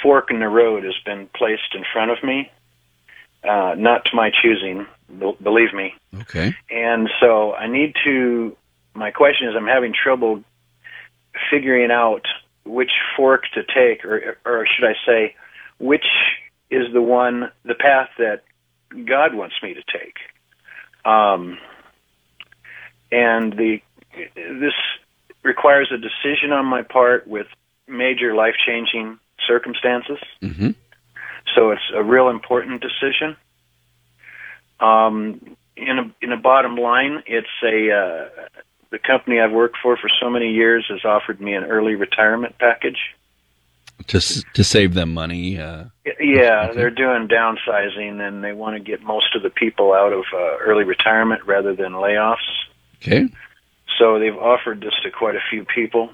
fork in the road has been placed in front of me, not to my choosing, believe me. Okay. And so my question is, I'm having trouble figuring out which fork to take, or should I say, which is the path that God wants me to take. And this requires a decision on my part with major life-changing circumstances. Mm-hmm. So it's a real important decision. In a bottom line, it's the company I've worked for so many years has offered me an early retirement package. To save them money? Yeah, okay. They're doing downsizing, and they want to get most of the people out of early retirement rather than layoffs. Okay. So they've offered this to quite a few people.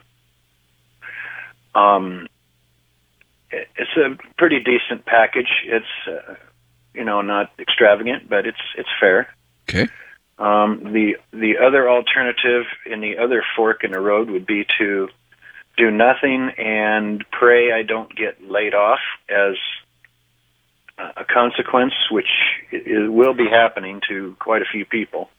It's a pretty decent package. It's not extravagant, but it's fair. Okay. The other alternative in the other fork in the road would be to do nothing and pray I don't get laid off as a consequence, which it will be happening to quite a few people.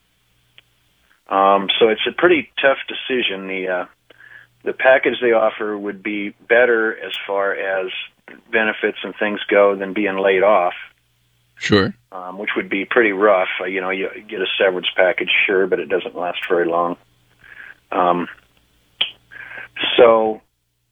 So it's a pretty tough decision. The package they offer would be better as far as benefits and things go than being laid off. Sure. Which would be pretty rough. You get a severance package, sure, but it doesn't last very long. So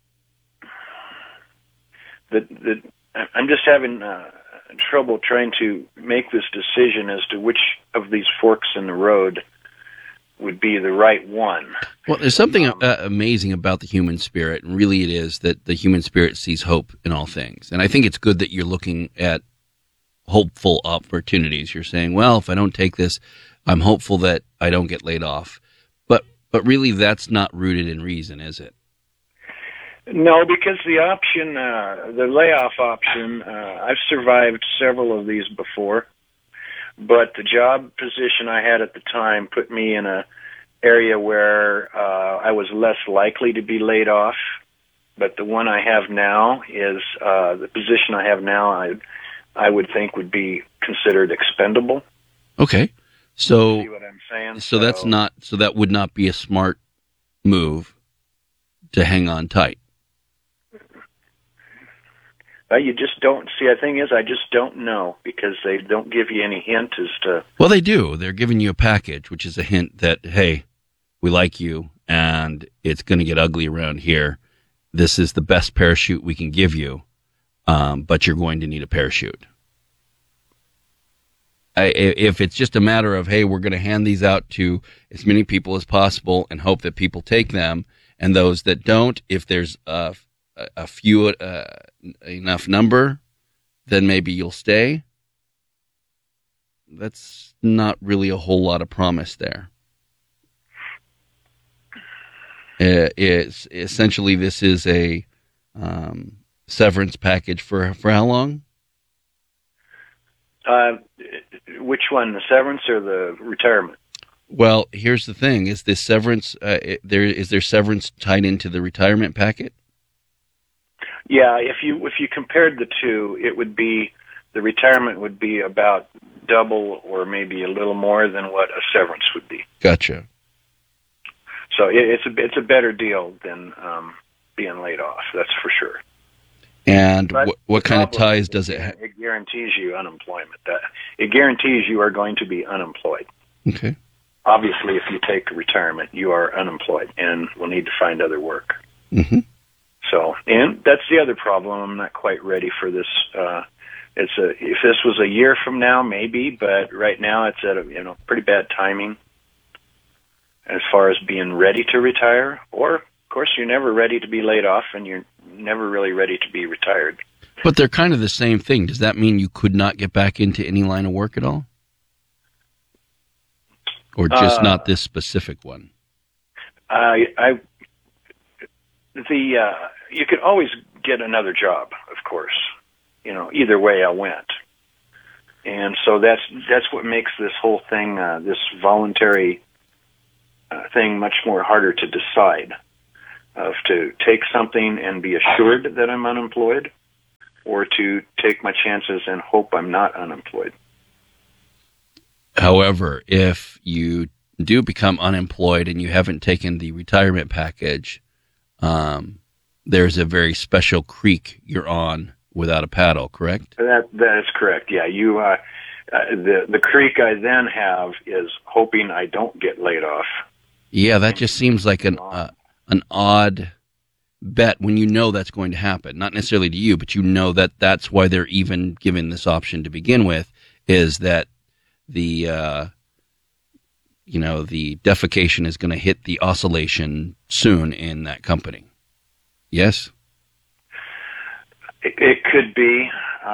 I'm just having trouble trying to make this decision as to which of these forks in the road would be the right one. Well, there's something amazing about the human spirit, and really it is that the human spirit sees hope in all things. And I think it's good that you're looking at hopeful opportunities. You're saying, well, if I don't take this, I'm hopeful that I don't get laid off. But really that's not rooted in reason, is it? No, because the option, the layoff option, I've survived several of these before, but the job position I had at the time put me in an area where I was less likely to be laid off. But the one I have now is the position I have now. I would think would be considered expendable. Okay, so see what I'm saying? So that would not be a smart move to hang on tight. You just don't see. The thing is, I just don't know because they don't give you any hint as to. Well, they do. They're giving you a package, which is a hint that, hey, we like you, and it's going to get ugly around here. This is the best parachute we can give you, but you're going to need a parachute. If it's just a matter of, hey, we're going to hand these out to as many people as possible and hope that people take them, and those that don't, if there's a few enough number, then maybe you'll stay. That's not really a whole lot of promise there. It's essentially this is a severance package for how long? Which one, the severance or the retirement? Well, here's the thing: is this severance? Is there severance tied into the retirement packet? Yeah, if you compared the two, it would be the retirement would be about double or maybe a little more than what a severance would be. Gotcha. So it's a better deal than being laid off. That's for sure. And what kind of ties does it have? It guarantees you unemployment. It guarantees you are going to be unemployed. Okay. Obviously, if you take retirement, you are unemployed and will need to find other work. Mm-hmm. So, and that's the other problem. I'm not quite ready for this. If this was a year from now, maybe, but right now it's at a pretty bad timing as far as being ready to retire. Or, of course, you're never ready to be laid off, and you're never really ready to be retired. But they're kind of the same thing. Does that mean you could not get back into any line of work at all? Or just not this specific one? You could always get another job, of course. Either way I went. And so that's what makes this whole thing, this voluntary thing, much more harder to decide. To take something and be assured that I'm unemployed, or to take my chances and hope I'm not unemployed. However, if you do become unemployed and you haven't taken the retirement package, there's a very special creek you're on without a paddle, correct? That is correct. Yeah, you. The creek I then have is hoping I don't get laid off. Yeah, that just seems like an odd bet when you know that's going to happen. Not necessarily to you, but you know that that's why they're even given this option to begin with, is that the the defecation is going to hit the oscillation soon in that company. Yes? It could be.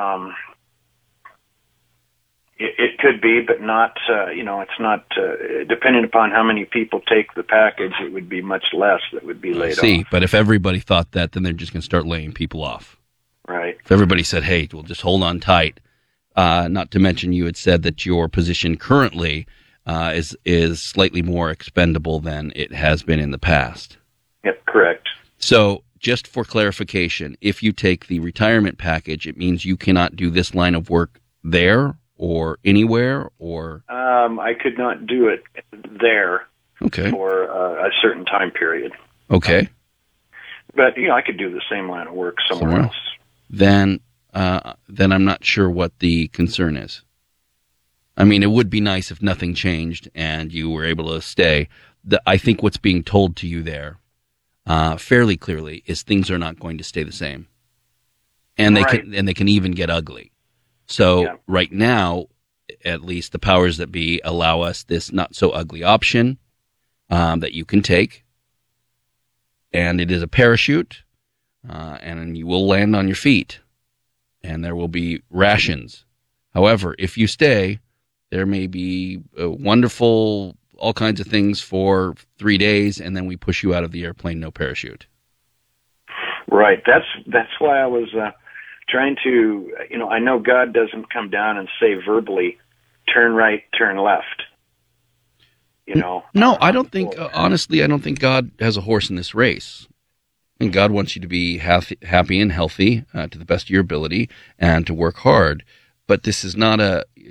It could be, but not, it's not, depending upon how many people take the package, it would be much less that would be laid off. But if everybody thought that, then they're just going to start laying people off. Right. If everybody said, hey, we'll just hold on tight, not to mention you had said that your position currently is slightly more expendable than it has been in the past. Yep, correct. So just for clarification, if you take the retirement package, it means you cannot do this line of work there or anywhere, or I could not do it there for a certain time period. Okay. But I could do the same line of work somewhere else. Then I'm not sure what the concern is. I mean, it would be nice if nothing changed and you were able to stay. I think what's being told to you there, fairly clearly, is things are not going to stay the same, and they can even get ugly. So right now, at least the powers that be allow us this not so ugly option that you can take, and it is a parachute, and you will land on your feet, and there will be rations. However, if you stay, there may be wonderful all kinds of things for 3 days, and then we push you out of the airplane, no parachute. Right. That's why I was trying to, I know God doesn't come down and say verbally, turn right, turn left. No, I don't think, honestly, I don't think God has a horse in this race. And God wants you to be happy and healthy to the best of your ability and to work hard. But this is not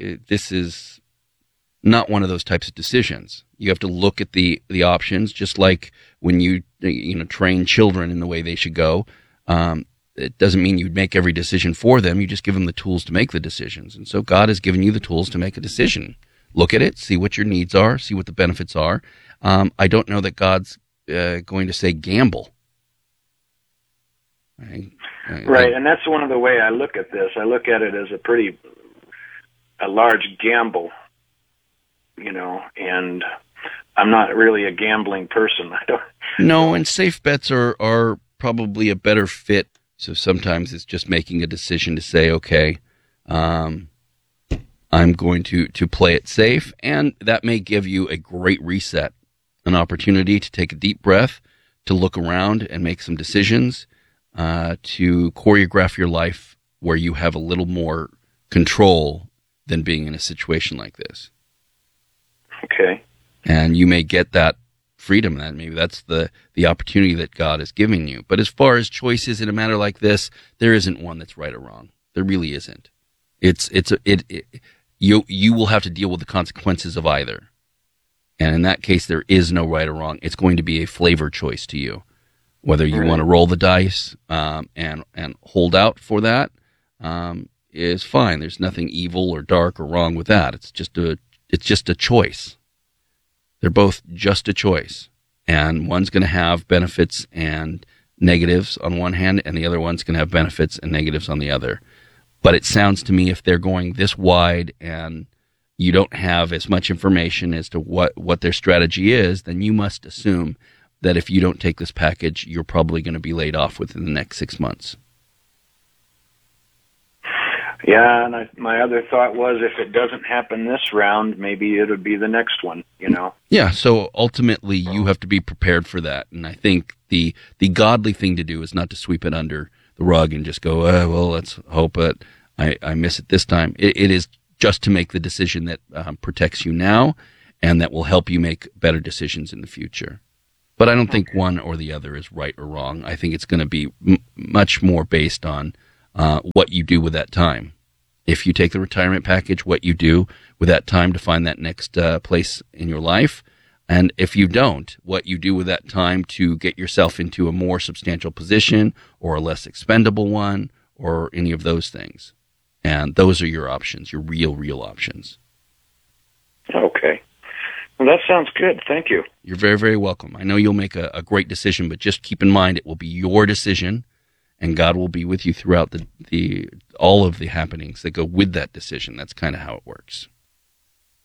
one of those types of decisions. You have to look at the options, just like when you train children in the way they should go. It doesn't mean you make every decision for them. You just give them the tools to make the decisions. And so God has given you the tools to make a decision. Look at it, see what your needs are, see what the benefits are. I don't know that God's going to say gamble. Right, and that's one of the way I look at this. I look at it as a large gamble, and I'm not really a gambling person. No, and safe bets are probably a better fit. So sometimes it's just making a decision to say, okay, I'm going to play it safe, and that may give you a great reset, an opportunity to take a deep breath, to look around and make some decisions, to choreograph your life where you have a little more control than being in a situation like this. Okay. And you may get that freedom, that maybe that's the opportunity that God is giving you. But as far as choices in a matter like this, there isn't one that's right or wrong. There really isn't. You will have to deal with the consequences of either. And in that case, there is no right or wrong. It's going to be a flavor choice to you. Whether you want to roll the dice and hold out for that is fine. There's nothing evil or dark or wrong with that. It's just a choice. They're both just a choice, and one's going to have benefits and negatives on one hand, and the other one's going to have benefits and negatives on the other. But it sounds to me if they're going this wide and you don't have as much information as to what their strategy is, then you must assume that if you don't take this package, you're probably going to be laid off within the next 6 months. Yeah, and my other thought was if it doesn't happen this round, maybe it would be the next one, Yeah, so ultimately you have to be prepared for that. And I think the godly thing to do is not to sweep it under the rug and just go, well, let's hope that I miss it this time. It is just to make the decision that protects you now and that will help you make better decisions in the future. But I don't think one or the other is right or wrong. I think it's going to be much more based on what you do with that time. If you take the retirement package, what you do with that time to find that next place in your life. And if you don't, what you do with that time to get yourself into a more substantial position or a less expendable one or any of those things. And those are your options, your real options. Okay. Well, that sounds good. Thank you. You're very, very welcome. I know you'll make a great decision, but just keep in mind it will be your decision, and God will be with you throughout the all of the happenings that go with that decision. That's kind of how it works.